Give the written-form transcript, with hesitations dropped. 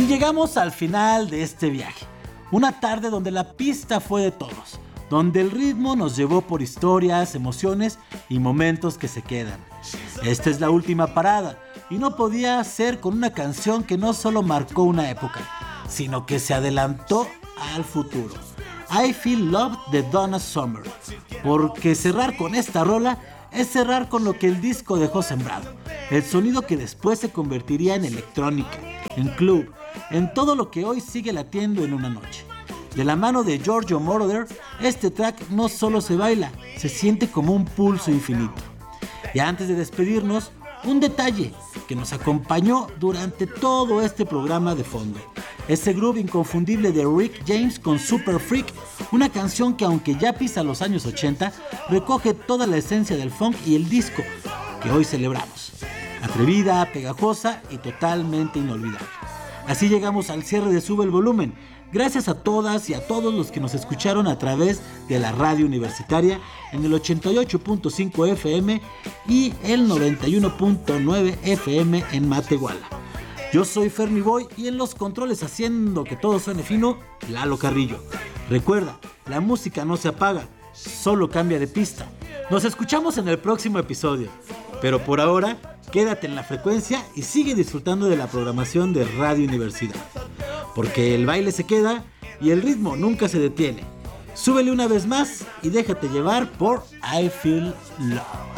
llegamos al final de este viaje. Una tarde donde la pista fue de todos, donde el ritmo nos llevó por historias, emociones y momentos que se quedan. Esta es la última parada y no podía ser con una canción que no solo marcó una época, sino que se adelantó al futuro. I Feel Love de Donna Summer, porque cerrar con esta rola es cerrar con lo que el disco dejó sembrado, el sonido que después se convertiría en electrónica, en club, en todo lo que hoy sigue latiendo en una noche. De la mano de Giorgio Moroder, este track no solo se baila, se siente como un pulso infinito. Y antes de despedirnos, un detalle que nos acompañó durante todo este programa de fondo. Ese groove inconfundible de Rick James con Super Freak, una canción que aunque ya pisa los años 80, recoge toda la esencia del funk y el disco que hoy celebramos. Atrevida, pegajosa y totalmente inolvidable. Así llegamos al cierre de Sube el Volumen. Gracias a todas y a todos los que nos escucharon a través de la radio universitaria en el 88.5 FM y el 91.9 FM en Matehuala. Yo soy Fermi Boy y en los controles haciendo que todo suene fino, Lalo Carrillo. Recuerda, la música no se apaga, solo cambia de pista. Nos escuchamos en el próximo episodio, pero por ahora quédate en la frecuencia y sigue disfrutando de la programación de Radio Universidad, porque el baile se queda y el ritmo nunca se detiene. Súbele una vez más y déjate llevar por I Feel Love.